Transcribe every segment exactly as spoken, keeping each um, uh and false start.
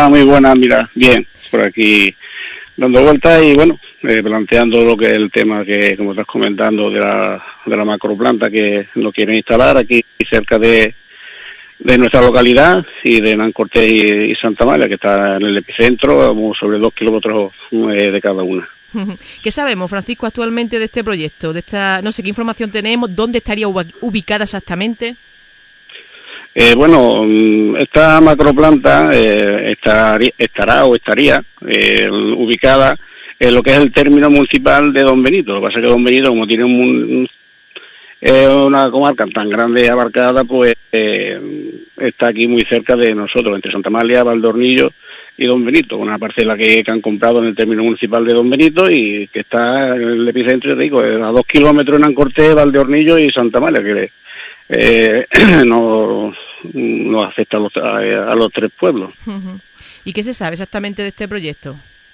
muy buenas, mira, bien, por aquí dando vueltas y bueno, eh, planteando lo que es el tema que, como estás comentando, de la, de la macroplanta que lo quieren instalar aquí cerca de, de nuestra localidad y de Nancortés y, y Santa Amalia, que está en el epicentro, como sobre dos kilómetros eh, de cada una. ¿Qué sabemos, Francisco, actualmente de este proyecto? De esta, no sé qué información tenemos, ¿dónde estaría ubicada exactamente? Eh, bueno, esta macroplanta eh, estar, estará o estaría eh, ubicada en lo que es el término municipal de Don Benito. Lo que pasa es que Don Benito, como tiene un, eh, una comarca tan grande y abarcada, pues eh, está aquí muy cerca de nosotros, entre Santa Amalia, Valdeornillos y Don Benito, una parcela que, que han comprado en el término municipal de Don Benito y que está en el epicentro, te digo, a dos kilómetros en Nancortés, Valdeornillos y Santa Amalia, que eh, no nos afecta a los, a, a los tres pueblos. Uh-huh. ¿Y qué se sabe exactamente de este proyecto?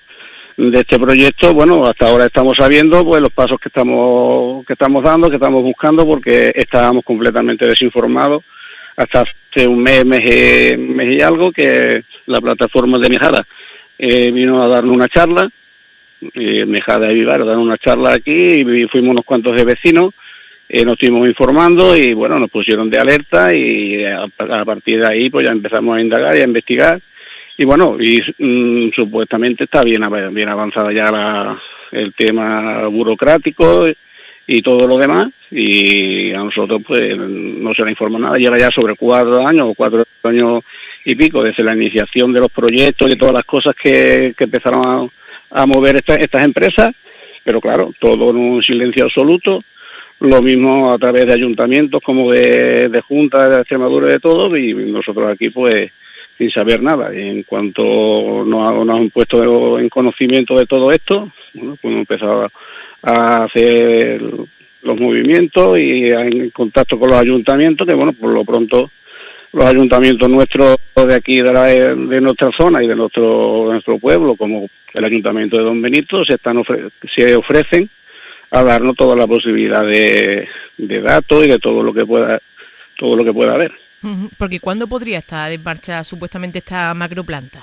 De este proyecto, bueno, hasta ahora estamos sabiendo pues los pasos que estamos que estamos dando, que estamos buscando, porque estábamos completamente desinformados hasta hace un mes, mes y, mes y algo, que la plataforma de Mejada eh, vino a darnos una charla, eh, Mejada y Vivar, a dar una charla aquí, y fuimos unos cuantos de vecinos. Eh, nos estuvimos informando y bueno, nos pusieron de alerta y a, a partir de ahí pues ya empezamos a indagar y a investigar y bueno, y mm, supuestamente está bien, bien avanzada ya la, el tema burocrático y todo lo demás, y a nosotros pues no se nos informa nada. Lleva ya sobre cuatro años o cuatro años y pico desde la iniciación de los proyectos y de todas las cosas que, que empezaron a, a mover esta, estas empresas, pero claro, todo en un silencio absoluto. Lo mismo a través de ayuntamientos como de, de juntas de Extremadura y de todo, y nosotros aquí pues sin saber nada. Y en cuanto nos, nos han puesto en conocimiento de todo esto, bueno, pues hemos empezado a hacer los movimientos y en contacto con los ayuntamientos, que bueno, por lo pronto los ayuntamientos nuestros de aquí de, la, de nuestra zona y de nuestro, de nuestro pueblo, como el ayuntamiento de Don Benito, se están ofre- se ofrecen a darnos toda la posibilidad de, de datos y de todo lo que pueda todo lo que pueda haber. Porque ¿cuándo podría estar en marcha supuestamente esta macroplanta?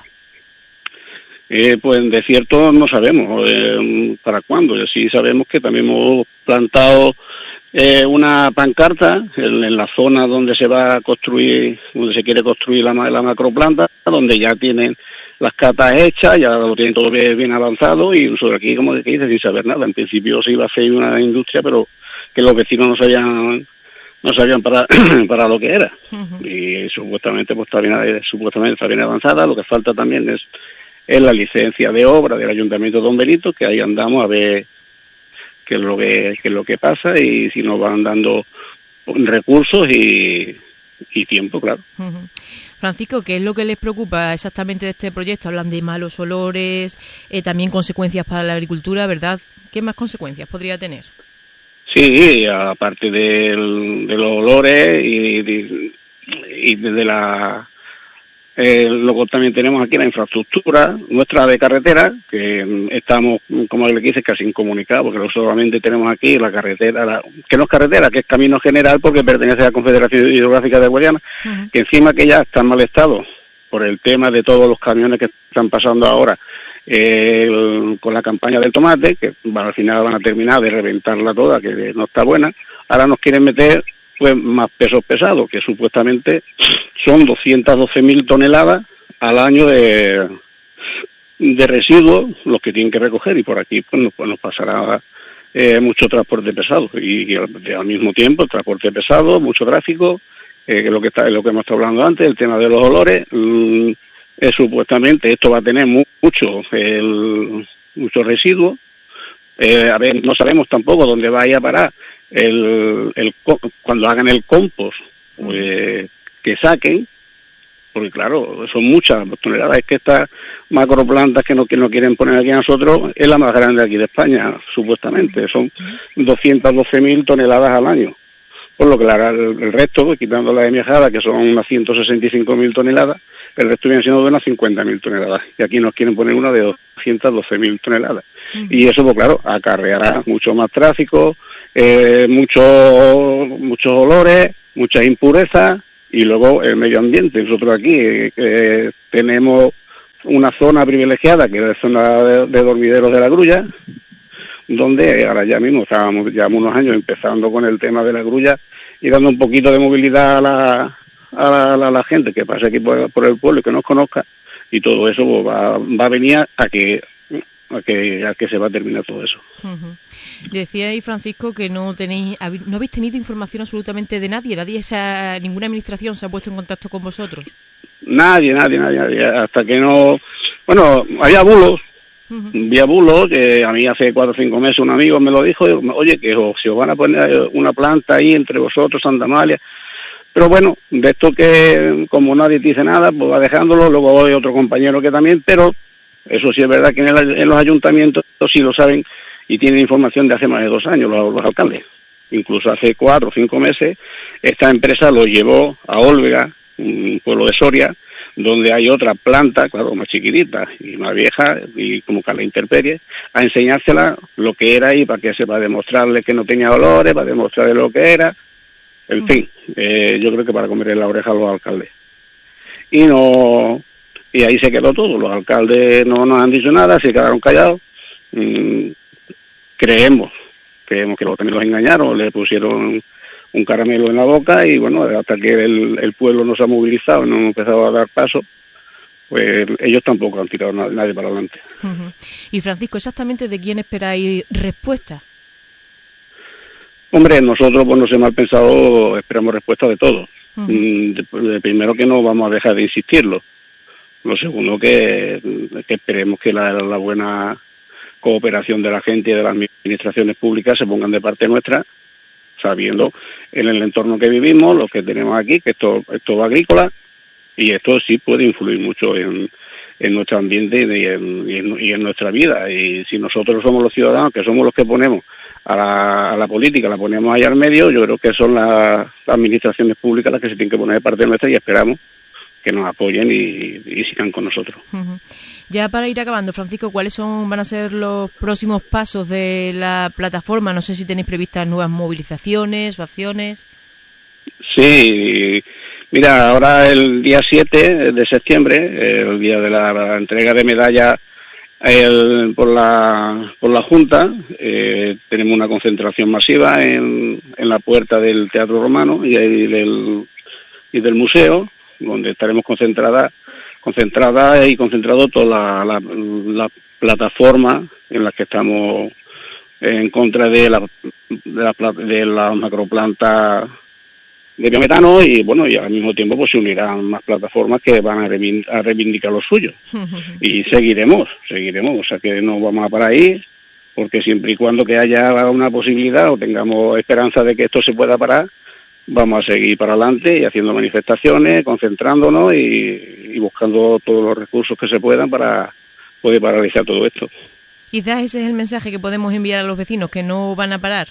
Eh, pues de cierto no sabemos eh, para cuándo. Sí sabemos que también hemos plantado eh, una pancarta en, en la zona donde se va a construir, donde se quiere construir la, la macroplanta, donde ya tienen las catas hechas, ya lo tienen todo bien, bien avanzado, y nosotros aquí, como que dice, sin saber nada. En principio se iba a hacer una industria, pero que los vecinos no sabían no sabían para para lo que era. Uh-huh. Y supuestamente pues está bien, supuestamente está bien avanzada. Lo que falta también es, es la licencia de obra del Ayuntamiento de Don Benito, que ahí andamos a ver qué es lo que, qué es lo que pasa y si nos van dando recursos y, y tiempo, claro. Uh-huh. Francisco, ¿qué es lo que les preocupa exactamente de este proyecto? Hablan de malos olores, eh, también consecuencias para la agricultura, ¿verdad? ¿Qué más consecuencias podría tener? Sí, aparte del, de los olores y de, y de la... Eh, luego también tenemos aquí la infraestructura nuestra de carretera, que estamos, como le dice, casi incomunicados, porque solamente tenemos aquí la carretera, la, que no es carretera, que es camino general, porque pertenece a la Confederación Hidrográfica de Guadiana, uh-huh. que encima que ya está en mal estado por el tema de todos los camiones que están pasando ahora eh, con la campaña del tomate, que bueno, al final van a terminar de reventarla toda, que no está buena. Ahora nos quieren meter pues más pesos pesados, que supuestamente son doscientas doce mil toneladas al año de, de residuos los que tienen que recoger, y por aquí pues nos, pues nos pasará eh, mucho transporte pesado y, y al, al mismo tiempo el transporte pesado, mucho tráfico, eh, que es lo que está, es lo que hemos estado hablando antes, el tema de los olores. Mmm, eh, supuestamente esto va a tener mu- mucho el, mucho residuos. Eh, a ver, no sabemos tampoco dónde vaya a parar el, el cuando hagan el compost, pues que saquen, porque claro, son muchas toneladas. Es que estas macroplantas que no, que no quieren poner aquí a nosotros es la más grande aquí de España, supuestamente, son doscientas doce mil toneladas al año, por lo que la, el, el resto, quitando la de Mejada, que son unas ciento sesenta y cinco mil toneladas, el resto viene siendo de unas cincuenta mil toneladas, y aquí nos quieren poner una de doscientas doce mil toneladas. Uh-huh. Y eso, pues claro, acarreará mucho más tráfico, eh, muchos muchos olores, muchas impurezas, y luego el medio ambiente. Nosotros aquí eh, tenemos una zona privilegiada, que es la zona de, de dormideros de la grulla, donde ahora ya mismo estábamos ya unos años empezando con el tema de la grulla y dando un poquito de movilidad a la, a la, a la, a la gente que pase aquí por, por el pueblo y que nos conozca, y todo eso pues, va, va a venir a que a que a que se va a terminar todo eso. Uh-huh. Decía ahí, Francisco, que no tenéis no habéis tenido información absolutamente de nadie, nadie esa, ninguna administración se ha puesto en contacto con vosotros. Nadie, nadie, nadie, nadie, hasta que no... Bueno, había bulos, uh-huh. había bulos, que a mí hace cuatro o cinco meses un amigo me lo dijo, oye, que os, si os van a poner una planta ahí entre vosotros, Santa Amalia, pero bueno, de esto que como nadie te dice nada, pues va dejándolo, luego hay otro compañero que también, pero eso sí es verdad que en, el, en los ayuntamientos sí lo saben y tienen información de hace más de dos años los, los alcaldes. Incluso hace cuatro o cinco meses esta empresa lo llevó a Olvega, un pueblo de Soria, donde hay otra planta, claro, más chiquitita y más vieja, y como que a la intemperie, a enseñársela lo que era y para que se, para demostrarle que no tenía olores, para demostrarle lo que era, en mm. fin, eh, yo creo que para comerle la oreja a los alcaldes. Y no, y ahí se quedó todo, los alcaldes no nos han dicho nada, se quedaron callados, mm, creemos, creemos que también los engañaron, le pusieron un caramelo en la boca y bueno, hasta que el, el pueblo no se ha movilizado, no ha empezado a dar paso, pues ellos tampoco han tirado a nadie para adelante. Uh-huh. Y Francisco, ¿exactamente de quién esperáis respuesta? Hombre, nosotros pues no sé mal pensado, esperamos respuesta de todos. Uh-huh. De, de primero que no vamos a dejar de insistirlo. Lo segundo que, que esperemos que la, la buena cooperación de la gente y de las administraciones públicas se pongan de parte nuestra, sabiendo en el entorno que vivimos, lo que tenemos aquí, que esto, esto es agrícola, y esto sí puede influir mucho en, en nuestro ambiente y en, y, en, y en nuestra vida. Y si nosotros somos los ciudadanos, que somos los que ponemos a la, a la política, la ponemos ahí al medio, yo creo que son las, las administraciones públicas las que se tienen que poner de parte nuestra y esperamos que nos apoyen y, y sigan con nosotros. Uh-huh. Ya para ir acabando, Francisco, ¿cuáles son van a ser los próximos pasos de la plataforma? No sé si tenéis previstas nuevas movilizaciones o acciones. Sí, mira, ahora el día siete de septiembre, el día de la, la entrega de medalla el, por la por la Junta, eh, tenemos una concentración masiva en, en la puerta del Teatro Romano y, y, del, y del museo, donde estaremos concentradas concentrada y concentrado toda la, la, la plataforma en la que estamos en contra de la de la, de la macroplanta de biometano y bueno, y al mismo tiempo pues se unirán más plataformas que van a, reivindic- a reivindicar lo suyo. Y seguiremos, seguiremos, o sea que no vamos a parar ahí, porque siempre y cuando que haya una posibilidad o tengamos esperanza de que esto se pueda parar, vamos a seguir para adelante y haciendo manifestaciones, concentrándonos y, y buscando todos los recursos que se puedan para poder paralizar todo esto. Quizás ese es el mensaje que podemos enviar a los vecinos, que no van a parar.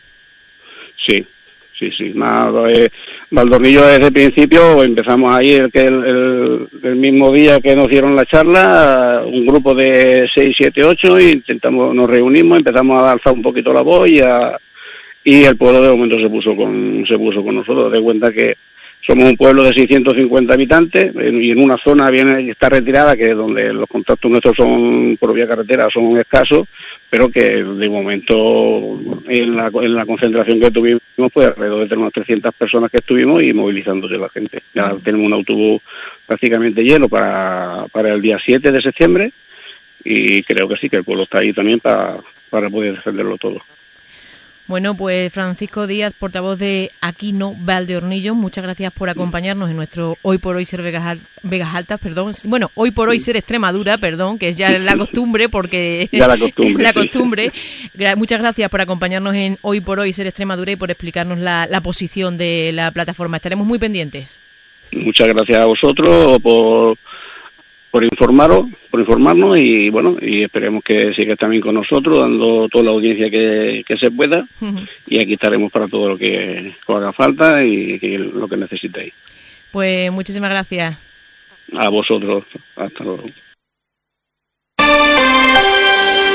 Sí, sí, sí. Más, eh, Valdornillo desde el principio empezamos ahí el, el, el, el mismo día que nos dieron la charla, un grupo de seis, siete, ocho, y intentamos, nos reunimos, empezamos a alzar un poquito la voz y a y el pueblo de momento se puso con se puso con nosotros. De cuenta que somos un pueblo de seiscientos cincuenta habitantes y en una zona bien está retirada, que es donde los contactos nuestros son por vía carretera son escasos, pero que de momento en la, en la concentración que tuvimos pues alrededor de unas trescientas personas que estuvimos y movilizándose la gente. Ya tenemos un autobús prácticamente lleno para, para el día siete de septiembre y creo que sí, que el pueblo está ahí también para, para poder defenderlo todo. Bueno, pues Francisco Díaz, portavoz de Aquí No Valdeornillos, muchas gracias por acompañarnos en nuestro Hoy por Hoy Ser Vegas, Vegas Altas, perdón. Bueno, Hoy por Hoy Ser Extremadura, perdón, que es ya la costumbre, porque... Ya la costumbre. la sí. costumbre. Muchas gracias por acompañarnos en Hoy por Hoy Ser Extremadura y por explicarnos la, la posición de la plataforma. Estaremos muy pendientes. Muchas gracias a vosotros por... por informaros, por informarnos y bueno, y esperemos que sigáis también con nosotros, dando toda la audiencia que, que se pueda, uh-huh. y aquí estaremos para todo lo que os haga falta y, y lo que necesitéis. Pues muchísimas gracias. A vosotros, hasta luego.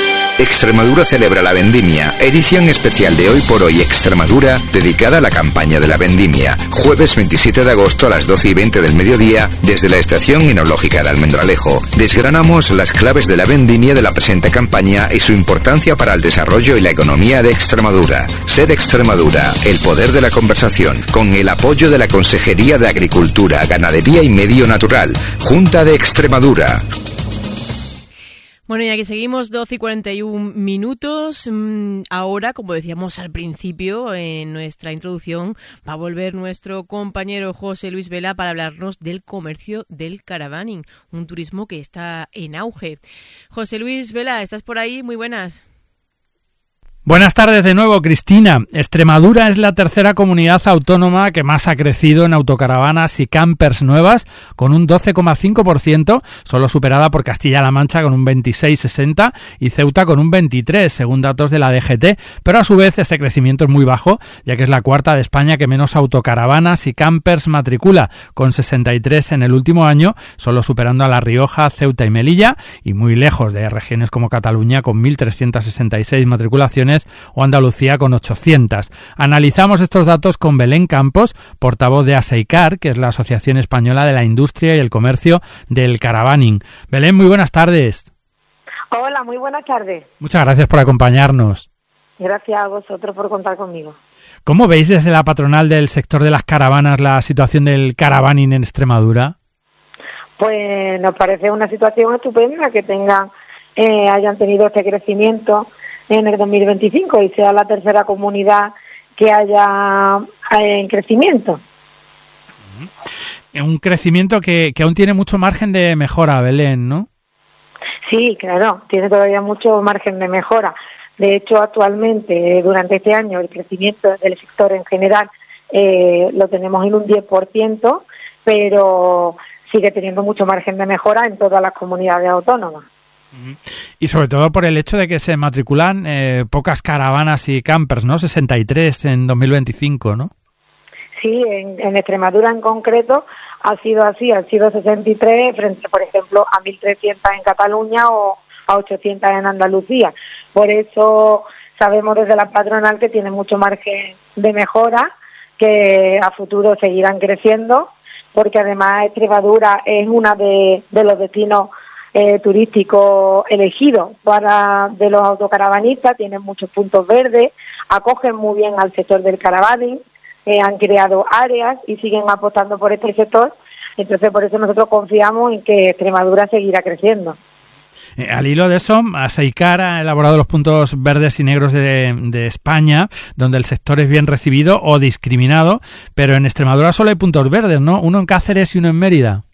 Extremadura celebra la vendimia, edición especial de Hoy por Hoy Extremadura, dedicada a la campaña de la vendimia. Jueves veintisiete de agosto a las doce y veinte del mediodía, desde la Estación Enológica de Almendralejo. Desgranamos las claves de la vendimia de la presente campaña y su importancia para el desarrollo y la economía de Extremadura. Sed Extremadura, el poder de la conversación, con el apoyo de la Consejería de Agricultura, Ganadería y Medio Natural, Junta de Extremadura. Bueno, ya que seguimos, doce y cuarenta y un minutos. Ahora, como decíamos al principio, en nuestra introducción, va a volver nuestro compañero José Luis Vela para hablarnos del comercio del caravaning, un turismo que está en auge. José Luis Vela, ¿estás por ahí? Muy buenas. Buenas tardes de nuevo, Cristina. Extremadura es la tercera comunidad autónoma que más ha crecido en autocaravanas y campers nuevas, con un doce coma cinco por ciento, solo superada por Castilla-La Mancha con un veintiséis coma sesenta por ciento y Ceuta con un veintitrés por ciento, según datos de la D G T, pero a su vez este crecimiento es muy bajo, ya que es la cuarta de España que menos autocaravanas y campers matricula, con sesenta y tres en el último año, solo superando a La Rioja, Ceuta y Melilla, y muy lejos de regiones como Cataluña con mil trescientas sesenta y seis matriculaciones, o Andalucía con ochocientas. Analizamos estos datos con Belén Campos, portavoz de ASEICAR, que es la Asociación Española de la Industria y el Comercio del Caravaning. Belén, muy buenas tardes. Hola, muy buenas tardes. Muchas gracias por acompañarnos. Gracias a vosotros por contar conmigo. ¿Cómo veis desde la patronal del sector de las caravanas la situación del caravaning en Extremadura? Pues nos parece una situación estupenda que tengan, eh, hayan tenido este crecimiento en el dos mil veinticinco y sea la tercera comunidad que haya en crecimiento. Un crecimiento que, que aún tiene mucho margen de mejora, Belén, ¿no? Sí, claro, tiene todavía mucho margen de mejora. De hecho, actualmente, durante este año, el crecimiento del sector en general eh, lo tenemos en un diez por ciento, pero sigue teniendo mucho margen de mejora en todas las comunidades autónomas. Y sobre todo por el hecho de que se matriculan eh, pocas caravanas y campers, ¿no? sesenta y tres en dos mil veinticinco, ¿no? Sí, en, en Extremadura en concreto ha sido así, han sido sesenta y tres frente, por ejemplo, a mil trescientas en Cataluña o a ochocientas en Andalucía. Por eso sabemos desde la patronal que tiene mucho margen de mejora, que a futuro seguirán creciendo, porque además Extremadura es una de, de los destinos Eh, turístico elegido para de los autocaravanistas, tienen muchos puntos verdes, acogen muy bien al sector del caravaning, eh, han creado áreas y siguen apostando por este sector, entonces por eso nosotros confiamos en que Extremadura seguirá creciendo. Eh, al hilo de eso, ASEICAR ha elaborado los puntos verdes y negros de, de España, donde el sector es bien recibido o discriminado, pero en Extremadura solo hay puntos verdes, ¿no? Uno en Cáceres y uno en Mérida.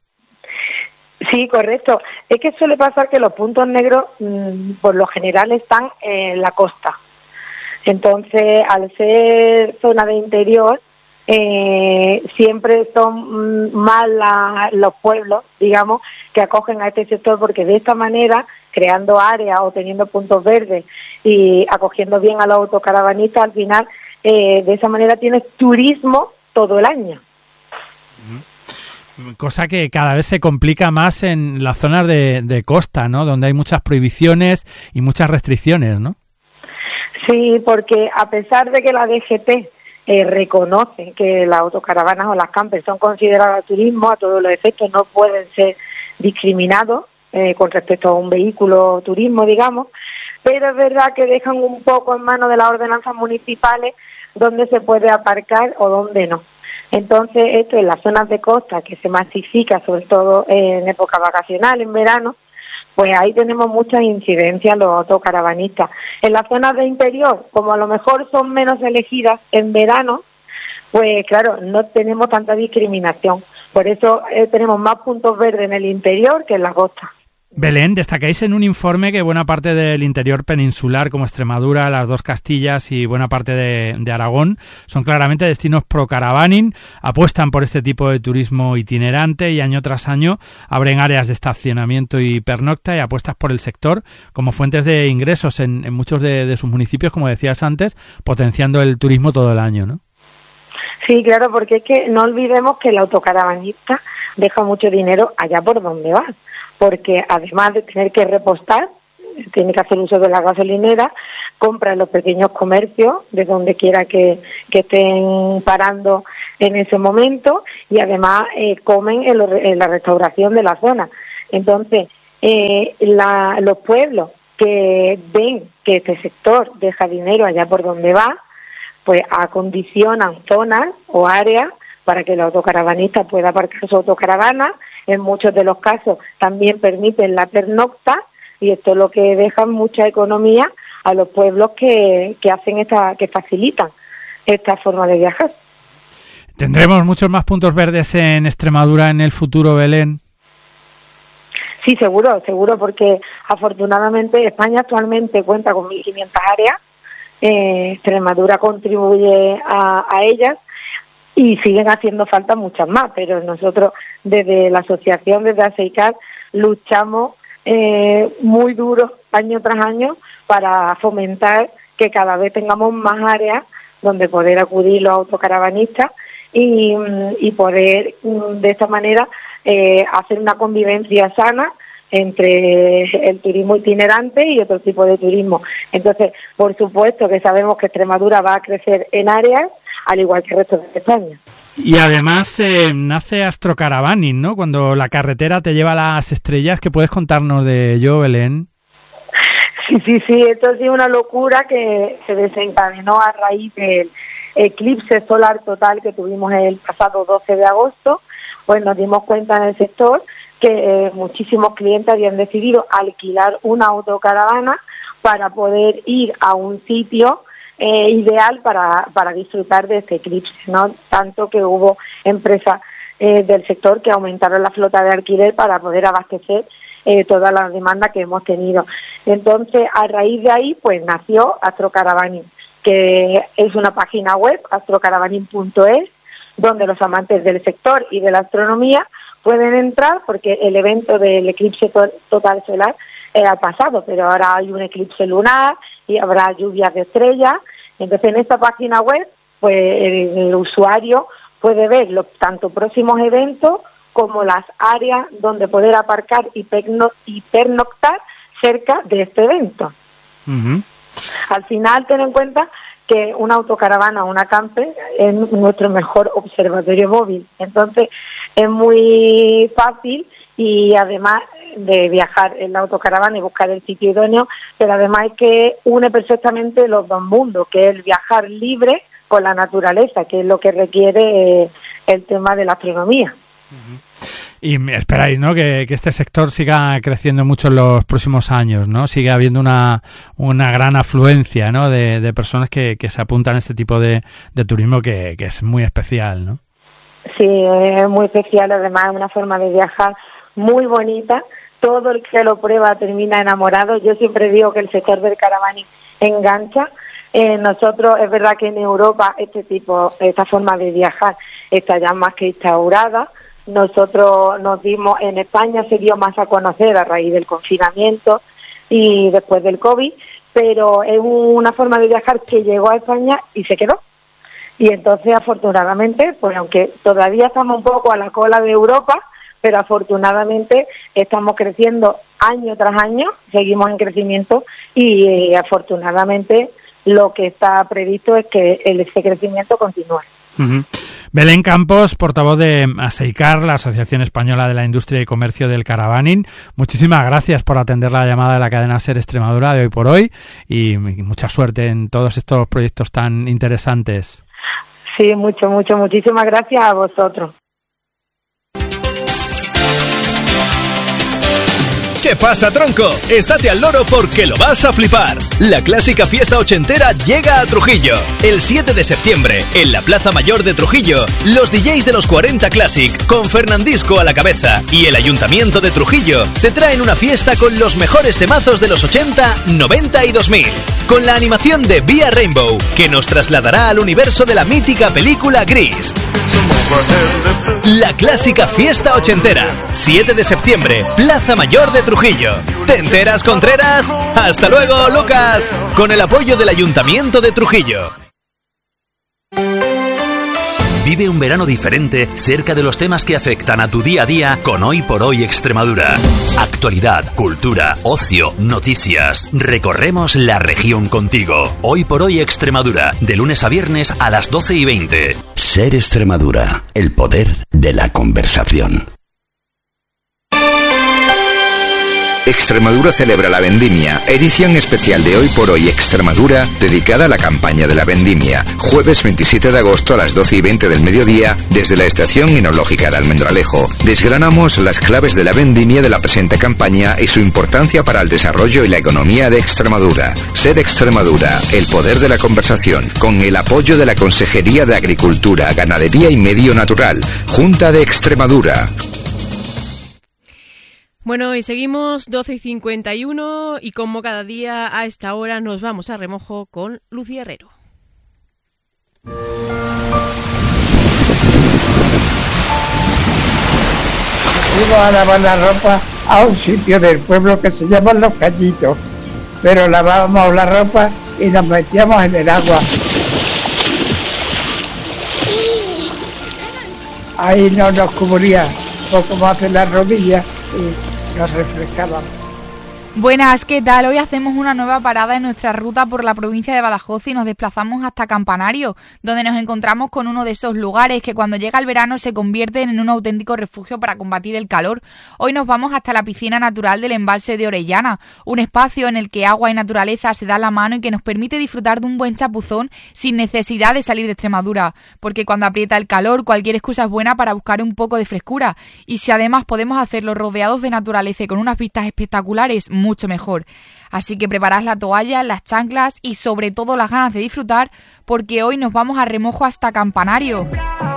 Sí, correcto. Es que suele pasar que los puntos negros, mmm, por lo general, están en la costa. Entonces, al ser zona de interior, eh, siempre son mmm, más la, los pueblos, digamos, que acogen a este sector, porque de esta manera, creando áreas o teniendo puntos verdes y acogiendo bien a los autocaravanistas, al final, eh, de esa manera tienes turismo todo el año. Uh-huh. Cosa que cada vez se complica más en las zonas de, de costa, ¿no? Donde hay muchas prohibiciones y muchas restricciones, ¿no? Sí, porque a pesar de que la D G T eh, reconoce que las autocaravanas o las campers son consideradas turismo, a todos los efectos no pueden ser discriminados eh, con respecto a un vehículo turismo, digamos, pero es verdad que dejan un poco en manos de las ordenanzas municipales dónde se puede aparcar o dónde no. Entonces, esto en las zonas de costa, que se masifica sobre todo en época vacacional, en verano, pues ahí tenemos muchas incidencias los autocaravanistas. En las zonas de interior, como a lo mejor son menos elegidas en verano, pues claro, no tenemos tanta discriminación. Por eso eh, tenemos más puntos verdes en el interior que en la costa. Belén, destacáis en un informe que buena parte del interior peninsular, como Extremadura, las dos Castillas y buena parte de, de Aragón, son claramente destinos pro caravaning, apuestan por este tipo de turismo itinerante y año tras año abren áreas de estacionamiento y pernocta y apuestas por el sector como fuentes de ingresos en, en muchos de, de sus municipios, como decías antes, potenciando el turismo todo el año, ¿no? Sí, claro, porque es que no olvidemos que el autocaravanista deja mucho dinero allá por donde va, porque además de tener que repostar tiene que hacer uso de la gasolinera, compra en los pequeños comercios, de donde quiera que, que estén parando en ese momento, y además eh, comen en, lo, en la restauración de la zona. Entonces, eh, la, los pueblos que ven que este sector deja dinero allá por donde va, pues acondicionan zonas o áreas para que el autocaravanista pueda aparcar su autocaravana. En muchos de los casos también permiten la pernocta, y esto es lo que deja mucha economía a los pueblos que, que hacen esta, que facilitan esta forma de viajar. ¿Tendremos muchos más puntos verdes en Extremadura en el futuro, Belén? Sí, seguro, seguro, porque afortunadamente España actualmente cuenta con mil quinientas áreas, eh, Extremadura contribuye a, a ellas, y siguen haciendo falta muchas más, pero nosotros desde la asociación, desde ASEICAR, luchamos eh, muy duro año tras año para fomentar que cada vez tengamos más áreas donde poder acudir los autocaravanistas y, y poder de esta manera eh, hacer una convivencia sana entre el turismo itinerante y otro tipo de turismo. Entonces, por supuesto que sabemos que Extremadura va a crecer en áreas, al igual que el resto de España. Y además eh, nace Astrocaravaning, ¿no? Cuando la carretera te lleva a las estrellas. ¿Qué puedes contarnos de ello, Belén? Sí, sí, sí, esto ha sido una locura que se desencadenó a raíz del eclipse solar total que tuvimos el pasado doce de agosto. Pues nos dimos cuenta en el sector que eh, muchísimos clientes habían decidido alquilar una autocaravana para poder ir a un sitio Eh, ideal para, para disfrutar de este eclipse, ¿no? Tanto que hubo empresas eh, del sector que aumentaron la flota de alquiler para poder abastecer eh, toda la demanda que hemos tenido. Entonces, a raíz de ahí, pues nació Astrocaravaning, que es una página web, astrocaravaning punto es, donde los amantes del sector y de la astronomía pueden entrar, porque el evento del eclipse to- total solar eh, ha pasado, pero ahora hay un eclipse lunar y habrá lluvias de estrellas. Entonces, en esta página web, pues el, el usuario puede ver los tanto próximos eventos como las áreas donde poder aparcar y, perno, y pernoctar cerca de este evento. Uh-huh. Al final, ten en cuenta que una autocaravana o una camper es nuestro mejor observatorio móvil. Entonces, es muy fácil, y además de viajar en la autocaravana y buscar el sitio idóneo, pero además es que une perfectamente los dos mundos, que es el viajar libre con la naturaleza, que es lo que requiere eh, el tema de la astronomía. Uh-huh. Y esperáis, ¿no?, que, que este sector siga creciendo mucho en los próximos años, ¿no? Sigue habiendo una una gran afluencia, ¿no?, de, de personas que, que se apuntan a este tipo de, de turismo que, que es muy especial, ¿no? Sí, es muy especial, además es una forma de viajar muy bonita. Todo el que lo prueba termina enamorado. Yo siempre digo que el sector del caravaning engancha. Eh, nosotros, es verdad que en Europa este tipo, esta forma de viajar está ya más que instaurada. Nosotros nos dimos, en España se dio más a conocer a raíz del confinamiento y después del COVID, pero es una forma de viajar que llegó a España y se quedó. Y entonces, afortunadamente, pues aunque todavía estamos un poco a la cola de Europa, pero afortunadamente estamos creciendo año tras año, seguimos en crecimiento, y eh, afortunadamente lo que está previsto es que ese crecimiento continúe. Uh-huh. Belén Campos, portavoz de ASEICAR, la Asociación Española de la Industria y Comercio del Caravaning. Muchísimas gracias por atender la llamada de la cadena SER Extremadura de Hoy por Hoy, y mucha suerte en todos estos proyectos tan interesantes. Sí, mucho, mucho, muchísimas gracias a vosotros. ¿Qué pasa, tronco? Estate al loro porque lo vas a flipar. La clásica fiesta ochentera llega a Trujillo. El siete de septiembre, en la Plaza Mayor de Trujillo, los D Js de los cuarenta Classic, con Fernandisco a la cabeza, y el Ayuntamiento de Trujillo, te traen una fiesta con los mejores temazos de los ochenta, noventa y dos mil. Con la animación de Vía Rainbow, que nos trasladará al universo de la mítica película Gris. La clásica fiesta ochentera, siete de septiembre, Plaza Mayor de Trujillo. ¿Te enteras, Contreras? ¡Hasta luego, Lucas! Con el apoyo del Ayuntamiento de Trujillo. Vive un verano diferente cerca de los temas que afectan a tu día a día con Hoy por Hoy Extremadura. Actualidad, cultura, ocio, noticias. Recorremos la región contigo. Hoy por Hoy Extremadura, de lunes a viernes a las doce y veinte. Ser Extremadura, el poder de la conversación. Extremadura celebra la vendimia, edición especial de Hoy por Hoy Extremadura, dedicada a la campaña de la vendimia, jueves veintisiete de agosto a las doce y veinte del mediodía, desde la estación enológica de Almendralejo. Desgranamos las claves de la vendimia de la presente campaña y su importancia para el desarrollo y la economía de Extremadura. Ser Extremadura, el poder de la conversación, con el apoyo de la Consejería de Agricultura, Ganadería y Medio Natural, Junta de Extremadura. Bueno, y seguimos doce y cincuenta y uno y como cada día a esta hora nos vamos a remojo con Lucía Herrero. Fuimos a lavar la ropa a un sitio del pueblo que se llama Los Cañitos, pero lavábamos la ropa y nos metíamos en el agua. Ahí no nos cubría poco más de las rodillas y nos refrescaban. Buenas, ¿qué tal? Hoy hacemos una nueva parada en nuestra ruta por la provincia de Badajoz y nos desplazamos hasta Campanario, donde nos encontramos con uno de esos lugares que cuando llega el verano se convierten en un auténtico refugio para combatir el calor. Hoy nos vamos hasta la piscina natural del embalse de Orellana, un espacio en el que agua y naturaleza se dan la mano y que nos permite disfrutar de un buen chapuzón sin necesidad de salir de Extremadura, porque cuando aprieta el calor cualquier excusa es buena para buscar un poco de frescura, y si además podemos hacerlo rodeados de naturaleza y con unas vistas espectaculares, mucho mejor. Así que preparad la toalla, las chanclas y sobre todo las ganas de disfrutar, porque hoy nos vamos a remojo hasta Campanario.